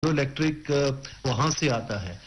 Electric वहां से आता है।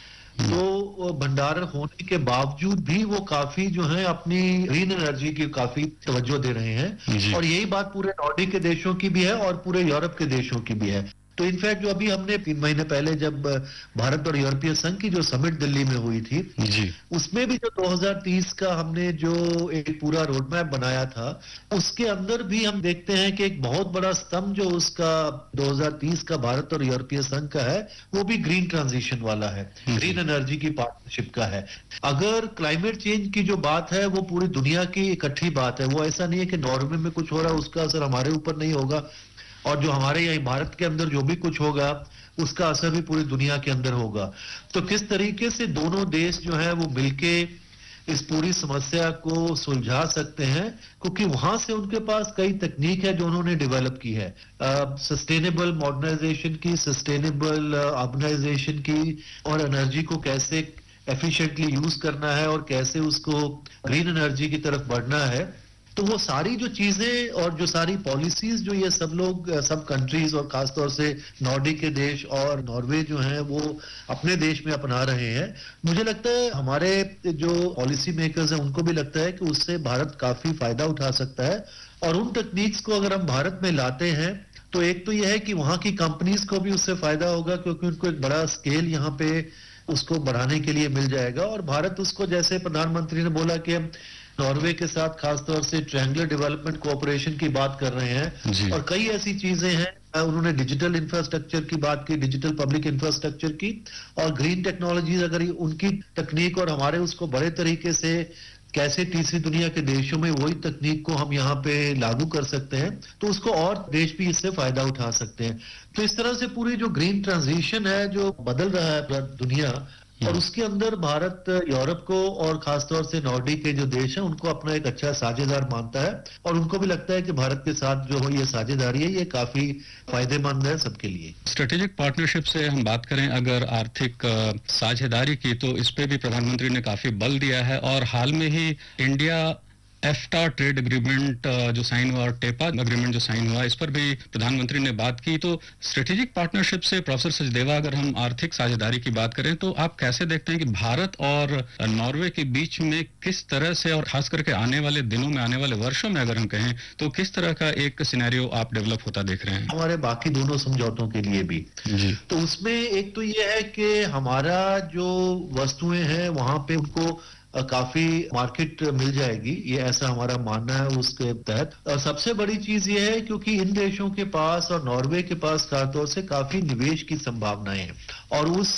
तो भंडारण होने के बावजूद भी वो काफी जो है अपनी ग्रीन एनर्जी की काफी तवज्जो दे रहे हैं, और यही बात पूरे नॉर्डिक के देशों की भी है और पूरे यूरोप के देशों की भी है। तो इनफैक्ट जो अभी हमने 3 महीने पहले जब भारत और यूरोपीय संघ की जो समिट दिल्ली में हुई थी, उसमें भी जो 2030 का हमने जो एक पूरा रोड मैप बनाया था, उसके अंदर भी हम देखते हैं कि एक बहुत बड़ा स्तंभ जो उसका 2030 का भारत और यूरोपीय संघ का है, वो भी ग्रीन ट्रांजिशन वाला है, ग्रीन एनर्जी की पार्टनरशिप का है। अगर क्लाइमेट चेंज की जो बात है वो पूरी दुनिया की इकट्ठी बात है, वो ऐसा नहीं है कि नॉर्वे में कुछ हो रहा है उसका असर हमारे ऊपर नहीं होगा, और जो हमारे यहाँ भारत के अंदर जो भी कुछ होगा उसका असर भी पूरी दुनिया के अंदर होगा। तो किस तरीके से दोनों देश जो है वो मिलके इस पूरी समस्या को सुलझा सकते हैं, क्योंकि वहां से उनके पास कई तकनीक है जो उन्होंने डेवलप की है, सस्टेनेबल मॉडर्नाइजेशन की, सस्टेनेबल अर्बनाइजेशन की, और एनर्जी को कैसे एफिशिएंटली यूज करना है और कैसे उसको ग्रीन एनर्जी की तरफ बढ़ना है। तो वो सारी जो चीजें और जो सारी पॉलिसीज जो ये सब लोग, सब कंट्रीज और खासतौर से नॉर्डिक के देश और नॉर्वे जो हैं वो अपने देश में अपना रहे हैं, मुझे लगता है हमारे जो पॉलिसी मेकर्स हैं उनको भी लगता है कि उससे भारत काफी फायदा उठा सकता है। और उन टेक्निक्स को अगर हम भारत में लाते हैं तो एक तो यह है कि वहां की कंपनीज को भी उससे फायदा होगा, क्योंकि उनको एक बड़ा स्केल यहाँ पे उसको बढ़ाने के लिए मिल जाएगा, और भारत उसको, जैसे प्रधानमंत्री ने बोला कि हम नॉर्वे के साथ खासतौर से ट्रायंगुलर डेवलपमेंट कोऑपरेशन की बात कर रहे हैं, और कई ऐसी चीजें हैं। उन्होंने डिजिटल इंफ्रास्ट्रक्चर की बात की, डिजिटल पब्लिक इंफ्रास्ट्रक्चर की, और ग्रीन टेक्नोलॉजीज, अगर उनकी तकनीक और हमारे उसको बड़े तरीके से कैसे तीसरी दुनिया के देशों में वही तकनीक को हम यहाँ पे लागू कर सकते हैं, तो उसको और देश भी इससे फायदा उठा सकते हैं। तो इस तरह से पूरी जो ग्रीन ट्रांजिशन है जो बदल रहा है दुनिया, और उसके अंदर भारत यूरोप को और खासतौर से नॉर्डिक के जो देश हैं उनको अपना एक अच्छा साझेदार मानता है, और उनको भी लगता है कि भारत के साथ जो ये साझेदारी है ये काफी फायदेमंद है सबके लिए। स्ट्रेटेजिक पार्टनरशिप से हम बात करें अगर आर्थिक साझेदारी की, तो इस पे भी प्रधानमंत्री ने काफी बल दिया है, और हाल में ही इंडिया एफ्टा ट्रेड एग्रीमेंट जो साइन हुआ और टेपा एग्रीमेंट जो साइन हुआ, इस पर भी प्रधानमंत्री ने बात की। तो स्ट्रेटेजिक पार्टनरशिप से प्रोफेसर सचदेवा, अगर हम आर्थिक साझेदारी की बात करें तो आप कैसे देखते हैं कि भारत और नॉर्वे के बीच में किस तरह से, और खास करके आने वाले दिनों में, आने वाले वर्षों में अगर हम कहें, तो किस तरह का एक सिनेरियो आप डेवलप होता देख रहे हैं? हमारे बाकी दोनों समझौतों के लिए भी तो उसमें एक तो ये है कि हमारा जो वस्तुएं हैं वहां पे उनको काफी मार्केट मिल जाएगी, ये ऐसा हमारा मानना है उसके तहत। और सबसे बड़ी चीज ये है क्योंकि इन देशों के पास और नॉर्वे के पास खासतौर से काफी निवेश की संभावनाएं हैं, और उस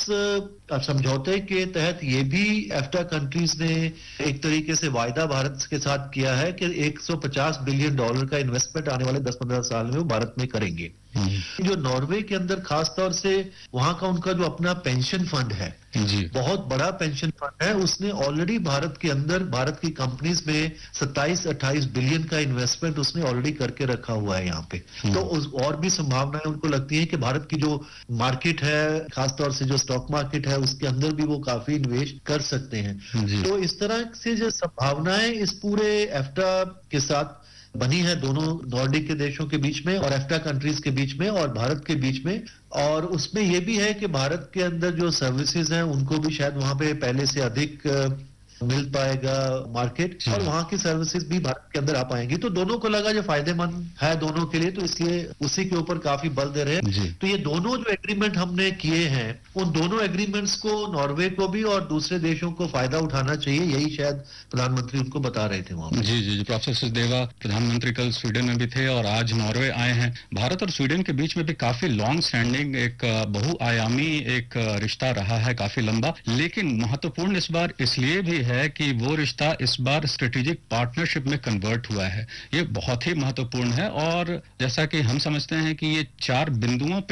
समझौते के तहत ये भी एफ्टा कंट्रीज ने एक तरीके से वायदा भारत के साथ किया है कि $150 बिलियन का इन्वेस्टमेंट आने वाले 10-15 साल में वो भारत में करेंगे। जो नॉर्वे के अंदर खासतौर से वहां का उनका जो अपना पेंशन फंड है, बहुत बड़ा पेंशन फंड है, उसने ऑलरेडी भारत के अंदर भारत की कंपनीज में 27-28 बिलियन का इन्वेस्टमेंट उसने ऑलरेडी करके रखा हुआ है यहाँ पे। तो और भी संभावनाएं उनको लगती है कि भारत की जो मार्केट है, खासतौर से जो स्टॉक मार्केट है, उसके अंदर भी वो काफी निवेश कर सकते हैं। तो इस तरह से जो संभावनाएं इस पूरे एफ्टा के साथ बनी है दोनों नॉर्डिक के देशों के बीच में और एफ्टा कंट्रीज के बीच में और भारत के बीच में, और उसमें यह भी है कि भारत के अंदर जो सर्विसेज हैं उनको भी शायद वहां पे पहले से अधिक मिल पाएगा मार्केट, और वहां की सर्विसेज भी भारत के अंदर आ पाएंगी। तो दोनों को लगा जो फायदेमंद है दोनों के लिए, तो इसलिए उसी के ऊपर काफी बल दे रहे हैं। तो ये दोनों जो एग्रीमेंट हमने किए हैं, उन दोनों एग्रीमेंट्स को नॉर्वे को भी और दूसरे देशों को फायदा उठाना चाहिए, यही शायद प्रधानमंत्री उनको बता रहे थे वहां। जी, प्रोफेसर सचदेवा, प्रधानमंत्री कल स्वीडन में भी थे और आज नॉर्वे आए हैं। भारत और स्वीडन के बीच में भी काफी लॉन्ग स्टैंडिंग एक बहुआयामी एक रिश्ता रहा है, काफी लंबा, लेकिन महत्वपूर्ण इस बार इसलिए भी है कि वो रिश्ता इस बार स्ट्रेटेजिक पार्टनरशिप में कन्वर्ट हुआ है। ये बहुत ही महत्वपूर्ण है, और जैसा कि हम समझते हैं कि ये 4 बिंदुओं पे